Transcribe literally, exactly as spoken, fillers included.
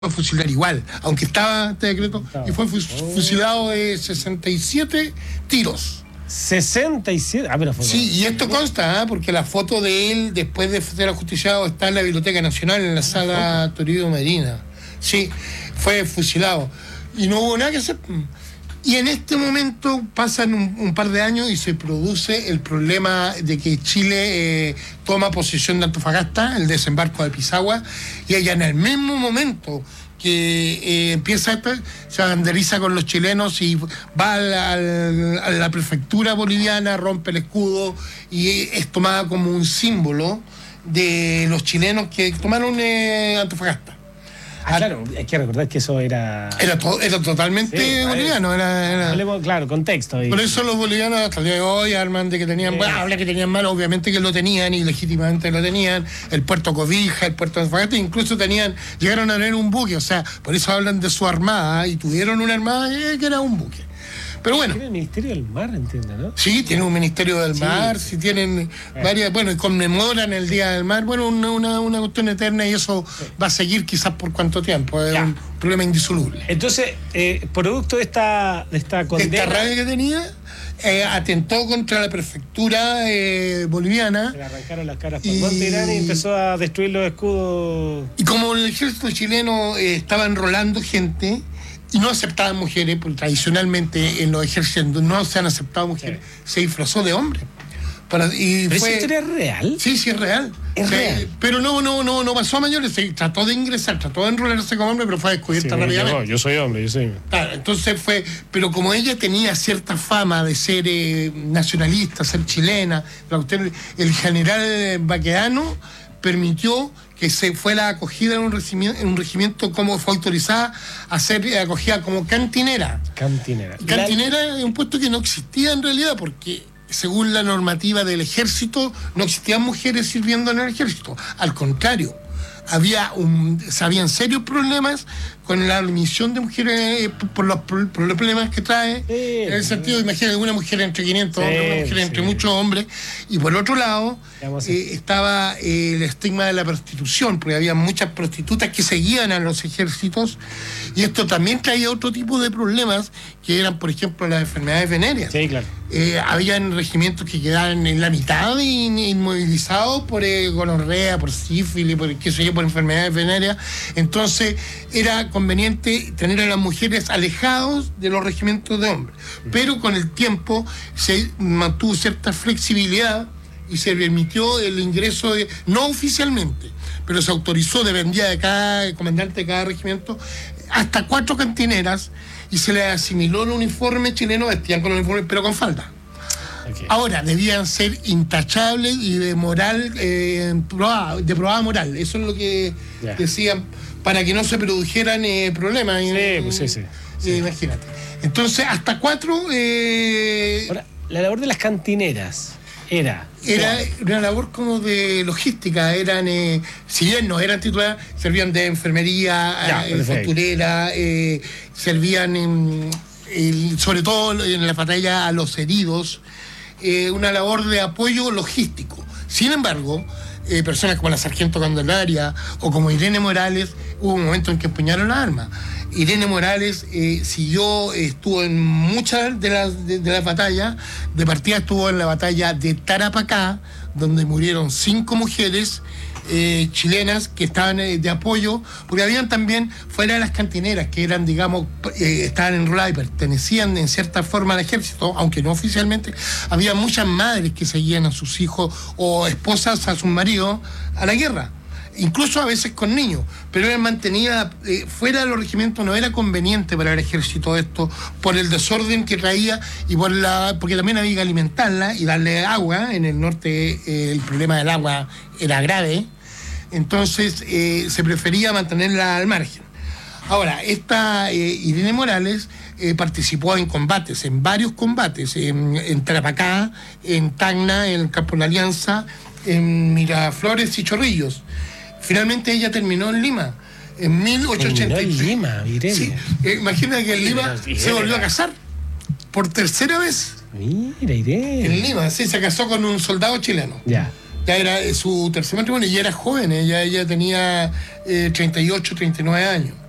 a fusilar igual, aunque estaba este decreto, y fue fusilado de sesenta y siete tiros. sesenta y siete, ah, pero fue. Sí, y esto consta, ¿eh? Porque la foto de él, después de ser ajusticiado, está en la Biblioteca Nacional, en la sala Toribio Medina. Sí, fue fusilado. Y no hubo nada que hacer. Y en este momento pasan un, un par de años y se produce el problema de que Chile eh, toma posesión de Antofagasta, el desembarco de Pisagua, y allá en el mismo momento que eh, empieza esto, se banderiza con los chilenos y va al, al, a la prefectura boliviana, rompe el escudo y es tomada como un símbolo de los chilenos que tomaron eh, Antofagasta. Ah, claro, hay que recordar que eso era... Era, to, era totalmente sí, boliviano. Era, era... Hablemos, claro, contexto. Y... Por eso los bolivianos hasta el día de hoy arman de que tenían... Sí. Bueno, habla que tenían mal, obviamente que lo tenían y legítimamente lo tenían. El puerto Cobija, el puerto de Antofagasta, incluso tenían... Llegaron a tener un buque, o sea, por eso hablan de su armada, y tuvieron una armada eh, que era un buque. Pero bueno. Tiene el Ministerio del Mar, entiendo, ¿no? Sí, tienen un Ministerio del sí, Mar, sí, sí tienen eh. varias, bueno, y conmemoran el Día del Mar, bueno, una, una, una cuestión eterna y eso sí. va a seguir quizás por cuánto tiempo, es ya. un problema indisoluble. Entonces, eh, producto de esta, de esta condena... De esta rabia que tenía, eh, atentó contra la prefectura eh, boliviana. Le arrancaron las caras por Monte Irán y empezó a destruir los escudos. Y como el ejército chileno eh, estaba enrolando gente... Y no aceptaban mujeres, porque tradicionalmente en los ejércitos no se han aceptado mujeres, sí. se disfrazó de hombre. Para, y ¿Pero fue, esa historia es real? Sí, sí, es real. Es se, real. Pero no, no, no, no pasó a mayores, se trató de ingresar, trató de enrolarse como hombre, pero fue descubierta sí, rápidamente. Yo, yo soy hombre, yo soy. Claro, entonces fue, pero como ella tenía cierta fama de ser eh, nacionalista, ser chilena, el general Baquedano permitió que se fuera acogida en un regimiento, en un regimiento como fue autorizada a ser acogida como cantinera. Cantinera. Cantinera la... es un puesto que no existía en realidad, porque según la normativa del ejército, no existían mujeres sirviendo en el ejército. Al contrario, había un, habían serios problemas con la admisión de mujeres por los, por los problemas que trae, sí, en el sentido, sí. imagínate, una mujer entre quinientos sí, hombres, una mujer sí. entre muchos hombres, y por otro lado eh, estaba eh, el estigma de la prostitución, porque había muchas prostitutas que seguían a los ejércitos, y esto también traía otro tipo de problemas, que eran, por ejemplo, las enfermedades venéreas. Sí, claro. Eh, habían regimientos que quedaban en la mitad in, inmovilizados por eh, gonorrea, por sífilis, por qué sé yo, por enfermedades venéreas. Entonces era conveniente tener a las mujeres alejados de los regimientos de hombres. Pero con el tiempo se mantuvo cierta flexibilidad y se permitió el ingreso de, no oficialmente, pero se autorizó, dependía de cada comandante de cada regimiento, hasta cuatro cantineras, y se les asimiló el uniforme chileno, vestían con el uniforme, pero con falda. Okay. Ahora, debían ser intachables y de moral, eh, probada, de probada moral. Eso es lo que yeah. decían, para que no se produjeran eh, problemas. Sí, eh, pues sí, sí. Eh, sí. Imagínate. Entonces, hasta cuatro... Eh, Ahora, la labor de las cantineras era... Era una labor como de logística, eran, eh, si bien no eran titulares, servían de enfermería, ya, eh, costurera, eh, servían en, el, sobre todo en la batalla a los heridos, eh, una labor de apoyo logístico. Sin embargo, eh, personas como la sargento Candelaria o como Irene Morales, hubo un momento en que empuñaron las armas. Irene Morales eh, siguió, estuvo en muchas de las de, de las batallas. De partida estuvo en la batalla de Tarapacá, donde murieron cinco mujeres eh, chilenas que estaban eh, de apoyo, porque habían también fuera de las cantineras, que eran, digamos, eh, estaban enroladas y pertenecían en cierta forma al ejército, aunque no oficialmente. Había muchas madres que seguían a sus hijos o esposas a sus maridos a la guerra, incluso a veces con niños, pero él mantenía eh, fuera de los regimientos. No era conveniente para el ejército esto, por el desorden que traía y por la porque también había que alimentarla y darle agua. En el norte eh, el problema del agua era grave, entonces eh, se prefería mantenerla al margen. Ahora, esta eh, Irene Morales eh, participó en combates, en varios combates, en, en Tarapacá, en Tacna, en el Campo de la Alianza, en Miraflores y Chorrillos. Finalmente ella terminó en Lima, en mil ochocientos ochenta y tres. En Lima, Irene. Sí, eh, imagina que en Lima Irene, se volvió a casar por tercera vez. Mira, Irene. En Lima, sí, se casó con un soldado chileno. Ya. Ya era su tercer matrimonio y era joven, ella, ella tenía eh, treinta y ocho, treinta y nueve años.